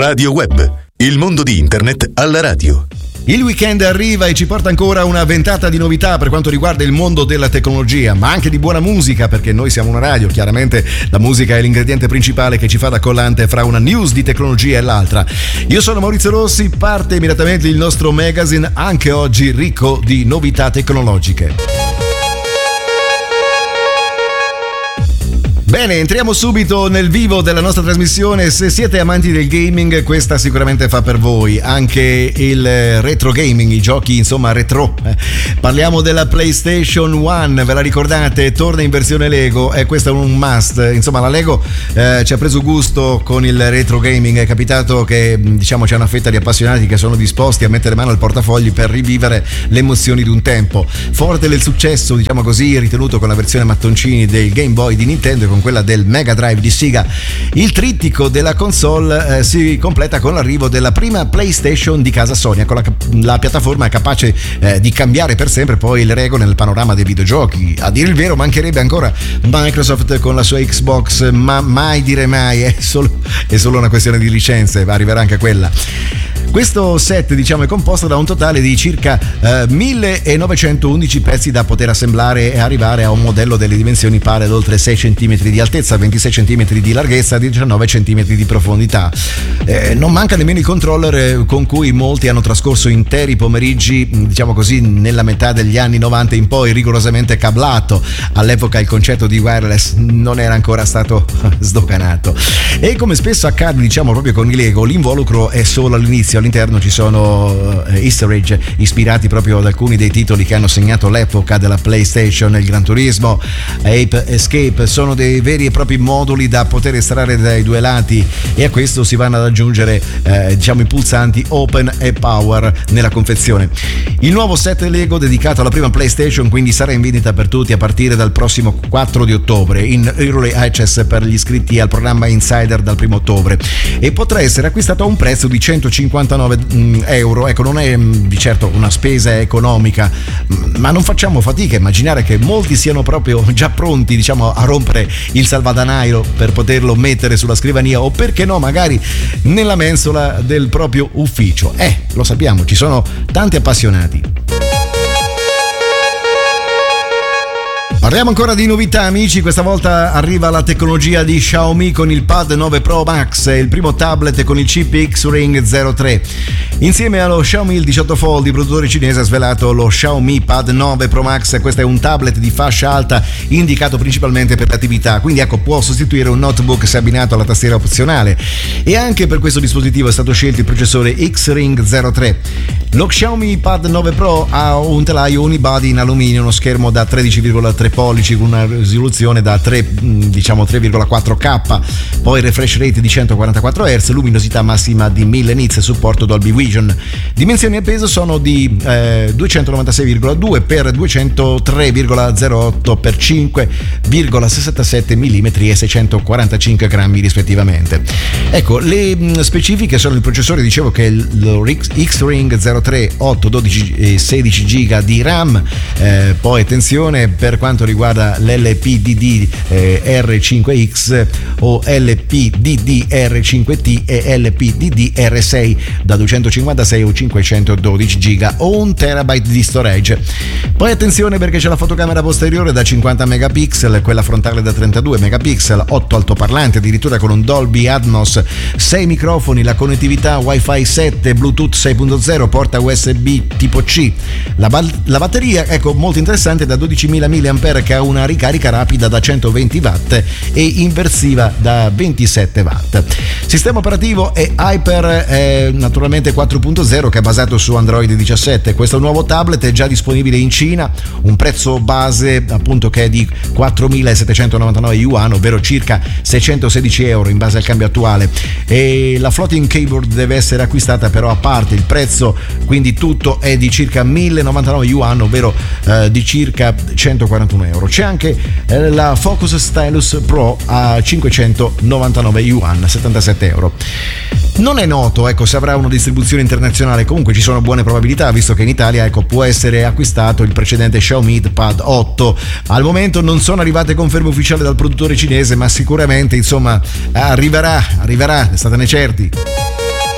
Radio Web, il mondo di Internet alla radio. Il weekend arriva e ci porta ancora una ventata di novità per quanto riguarda il mondo della tecnologia, ma anche di buona musica, perché noi siamo una radio, chiaramente la musica è l'ingrediente principale che ci fa da collante fra una news di tecnologia e l'altra. Io sono Maurizio Rossi, parte immediatamente il nostro magazine, anche oggi ricco di novità tecnologiche. Bene, entriamo subito nel vivo della nostra trasmissione. Se siete amanti del gaming, questa sicuramente fa per voi. Anche il retro gaming, i giochi insomma retro. Parliamo della PlayStation 1, ve la ricordate? Torna in versione Lego e questo è un must. Insomma, la Lego ci ha preso gusto con il retro gaming. È capitato che diciamo c'è una fetta di appassionati che sono disposti a mettere mano al portafogli per rivivere le emozioni di un tempo. Forte del successo, diciamo così, ritenuto con la versione mattoncini del Game Boy di Nintendo e con quella del Mega Drive di Sega, il trittico della console si completa con l'arrivo della prima PlayStation di casa Sony, con la piattaforma capace di cambiare per sempre poi le regole nel panorama dei videogiochi. A dire il vero mancherebbe ancora Microsoft con la sua Xbox, ma mai dire mai, è solo una questione di licenze, arriverà anche quella. Questo set, diciamo, è composto da un totale di circa 1911 pezzi da poter assemblare e arrivare a un modello delle dimensioni pari ad oltre 6 cm di altezza, 26 cm di larghezza e 19 cm di profondità. Non manca nemmeno il controller con cui molti hanno trascorso interi pomeriggi, diciamo così, nella metà degli anni 90 in poi, rigorosamente cablato. All'epoca il concetto di wireless non era ancora stato sdoganato. E come spesso accade, diciamo, proprio con i Lego, l'involucro è solo all'inizio. All'interno ci sono easter egg ispirati proprio ad alcuni dei titoli che hanno segnato l'epoca della PlayStation, il Gran Turismo, Ape Escape. Sono dei veri e propri moduli da poter estrarre dai due lati e a questo si vanno ad aggiungere diciamo i pulsanti Open e Power nella confezione. Il nuovo set Lego dedicato alla prima PlayStation quindi sarà in vendita per tutti a partire dal prossimo 4 di ottobre, in Early Access per gli iscritti al programma Insider dal 1 ottobre, e potrà essere acquistato a un prezzo di 159 euro. Ecco, non è di certo una spesa economica, ma non facciamo fatica a immaginare che molti siano proprio già pronti, diciamo, a rompere il salvadanaio per poterlo mettere sulla scrivania o, perché no, magari nella mensola del proprio ufficio. Lo sappiamo, ci sono tanti appassionati. Parliamo ancora di novità, amici. Questa volta arriva la tecnologia di Xiaomi con il Pad 9 Pro Max, il primo tablet con il chip X-Ring 03. Insieme allo Xiaomi il 18 Fold, il produttore cinese ha svelato lo Xiaomi Pad 9 Pro Max. Questo è un tablet di fascia alta indicato principalmente per l'attività, quindi ecco, può sostituire un notebook se abbinato alla tastiera opzionale. E anche per questo dispositivo è stato scelto il processore X-Ring 03. Lo Xiaomi Pad 9 Pro ha un telaio unibody in alluminio, uno schermo da 13,3 pollici con una risoluzione da 3,4K, poi refresh rate di 144 Hz, luminosità massima di 1000 nits, supporto Dolby Vision. Dimensioni e peso sono di 296,2 x 203,08 x 5,67 mm e 645 grammi rispettivamente. Ecco, le specifiche sono: il processore, dicevo che è lo X-Ring 03, 8, 12 e 16 GB di RAM, poi attenzione per quanto riguarda l'LPDD R5X o LPDD R5T e LPDD R6 da 256 o 512 GB o 1 TB di storage. Poi attenzione perché c'è la fotocamera posteriore da 50 megapixel, quella frontale da 32 megapixel, 8 altoparlanti addirittura con un Dolby Atmos, 6 microfoni, la connettività Wi-Fi 7, Bluetooth 6.0, porta USB tipo C. La batteria, ecco, molto interessante, da 12.000 mAh, che ha una ricarica rapida da 120 watt e inversiva da 27 watt. Sistema operativo è Hyper, naturalmente 4.0, che è basato su Android 17. Questo nuovo tablet è già disponibile in Cina, un prezzo base appunto che è di 4.799 yuan, ovvero circa 616 euro in base al cambio attuale, e la floating keyboard deve essere acquistata però a parte. Il prezzo quindi tutto è di circa 1.099 yuan, ovvero di circa 141 euro. C'è anche la Focus Stylus Pro a 599 yuan, 77 euro. Non è noto, ecco, se avrà una distribuzione internazionale. Comunque ci sono buone probabilità, visto che in Italia, ecco, può essere acquistato il precedente Xiaomi Pad 8. Al momento non sono arrivate conferme ufficiali dal produttore cinese, ma sicuramente, insomma, arriverà, ne statene certi.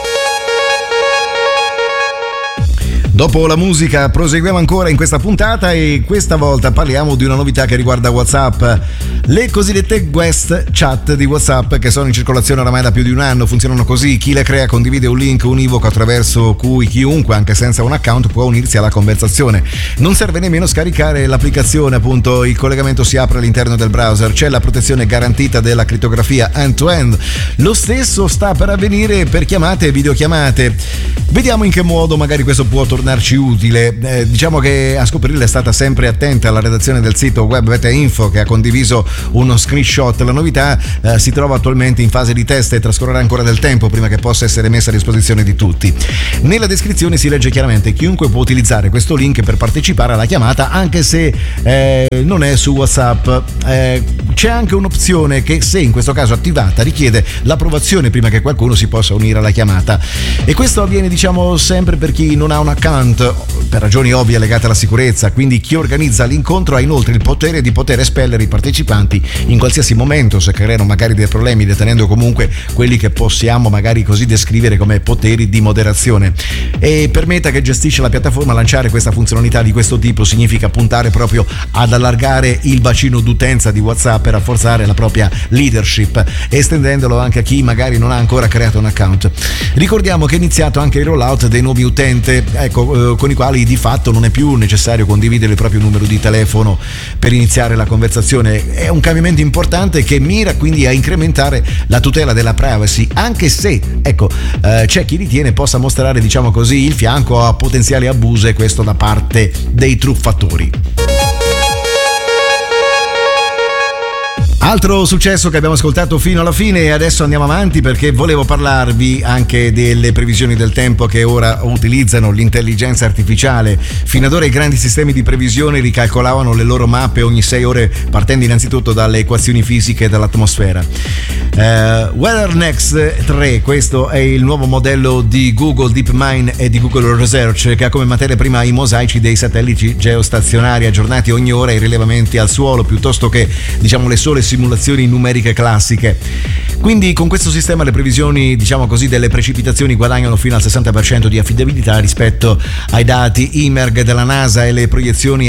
Dopo la musica proseguiamo ancora in questa puntata e questa volta parliamo di una novità che riguarda WhatsApp. Le cosiddette guest chat di WhatsApp, che sono in circolazione oramai da più di un anno, funzionano così: chi le crea condivide un link univoco attraverso cui chiunque, anche senza un account, può unirsi alla conversazione. Non serve nemmeno scaricare l'applicazione, appunto, il collegamento si apre all'interno del browser, c'è la protezione garantita della crittografia end-to-end. Lo stesso sta per avvenire per chiamate e videochiamate. Vediamo in che modo magari questo può tornarci utile. Diciamo che a scoprirla è stata sempre attenta alla redazione del sito web Beta Info, che ha condiviso uno screenshot. La novità si trova attualmente in fase di test e trascorrerà ancora del tempo prima che possa essere messa a disposizione di tutti. Nella descrizione si legge chiaramente: chiunque può utilizzare questo link per partecipare alla chiamata, anche se non è su WhatsApp. C'è anche un'opzione che, se in questo caso attivata, richiede l'approvazione prima che qualcuno si possa unire alla chiamata, e questo avviene, diciamo, sempre per chi non ha un account, per ragioni ovvie legate alla sicurezza. Quindi chi organizza l'incontro ha inoltre il potere di poter espellere i partecipanti in qualsiasi momento se creano magari dei problemi, detenendo comunque quelli che possiamo magari così descrivere come poteri di moderazione. E per Meta, che gestisce la piattaforma, lanciare questa funzionalità di questo tipo significa puntare proprio ad allargare il bacino d'utenza di WhatsApp per rafforzare la propria leadership, estendendolo anche a chi magari non ha ancora creato un account. Ricordiamo che è iniziato anche il rollout dei nuovi utenti, con i quali di fatto non è più necessario condividere il proprio numero di telefono per iniziare la conversazione. È un cambiamento importante che mira quindi a incrementare la tutela della privacy, anche se c'è chi ritiene possa mostrare, diciamo così, il fianco a potenziali abusi, e questo da parte dei truffatori. Altro successo che abbiamo ascoltato fino alla fine, e adesso andiamo avanti perché volevo parlarvi anche delle previsioni del tempo che ora utilizzano l'intelligenza artificiale. Fino ad ora i grandi sistemi di previsione ricalcolavano le loro mappe ogni 6 ore, partendo innanzitutto dalle equazioni fisiche dell'atmosfera. WeatherNext 3, questo è il nuovo modello di Google DeepMind e di Google Research, che ha come materia prima i mosaici dei satelliti geostazionari aggiornati ogni ora ai rilevamenti al suolo, piuttosto che, diciamo, le sole simulazioni numeriche classiche. Quindi con questo sistema le previsioni, diciamo così, delle precipitazioni guadagnano fino al 60% di affidabilità rispetto ai dati IMERG della NASA e le proiezioni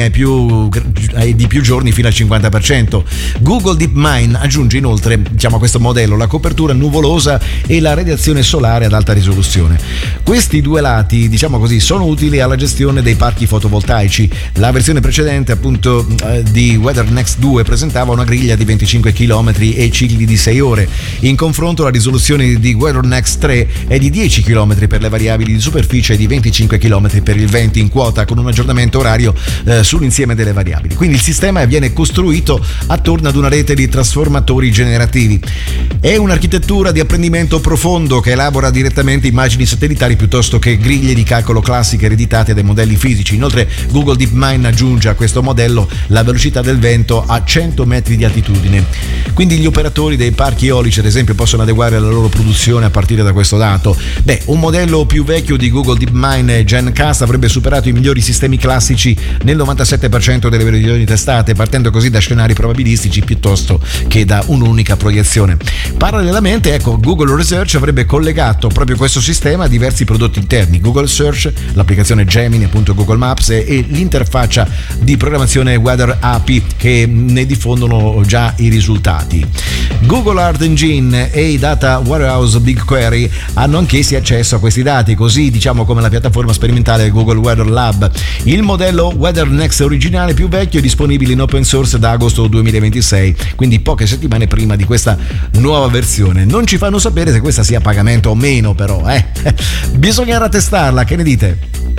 di più giorni fino al 50%. Google DeepMind aggiunge inoltre, diciamo, a questo modello la copertura nuvolosa e la radiazione solare ad alta risoluzione. Questi due lati, diciamo così, sono utili alla gestione dei parchi fotovoltaici. La versione precedente, appunto, di WeatherNext 2 presentava una griglia di 25 km e cicli di 6 ore. In confronto, la risoluzione di WeatherNext 3 è di 10 km per le variabili di superficie e di 25 km per il vento in quota, con un aggiornamento orario sull'insieme delle variabili. Quindi il sistema viene costruito attorno ad una rete di trasformatori generativi. È un'architettura di apprendimento profondo che elabora direttamente immagini satellitari piuttosto che griglie di calcolo classiche ereditate dai modelli fisici. Inoltre Google DeepMind aggiunge a questo modello la velocità del vento a 100 metri di altitudine. Quindi gli operatori dei parchi eolici, ad esempio, possono adeguare la loro produzione a partire da questo dato. Un modello più vecchio di Google DeepMind, GenCast, avrebbe superato i migliori sistemi classici nel 97% delle previsioni testate, partendo così da scenari probabilistici piuttosto che da un'unica proiezione. Parallelamente, Google Research avrebbe collegato proprio questo sistema a diversi prodotti interni: Google Search, l'applicazione Gemini, appunto Google Maps, e l'interfaccia di programmazione Weather API, che ne diffondono già i risultati. Google Earth Engine e i Data Warehouse BigQuery hanno anch'essi accesso a questi dati, così, diciamo, come la piattaforma sperimentale Google Weather Lab. Il modello WeatherNext originale più vecchio è disponibile in open source da agosto 2026, quindi poche settimane prima di questa nuova versione. Non ci fanno sapere se questa sia a pagamento o meno, però bisognerà testarla, che ne dite?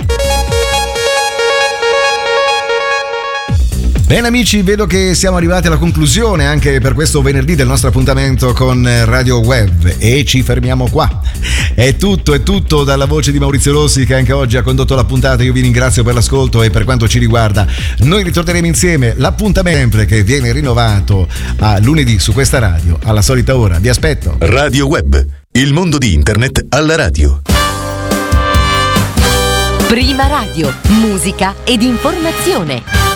Bene amici, vedo che siamo arrivati alla conclusione anche per questo venerdì del nostro appuntamento con Radio Web, e ci fermiamo qua. È tutto dalla voce di Maurizio Rossi, che anche oggi ha condotto la puntata. Io vi ringrazio per l'ascolto e per quanto ci riguarda noi ritorneremo insieme. L'appuntamento che viene rinnovato a lunedì su questa radio alla solita ora. Vi aspetto. Radio Web, il mondo di internet alla radio. Prima radio, musica ed informazione.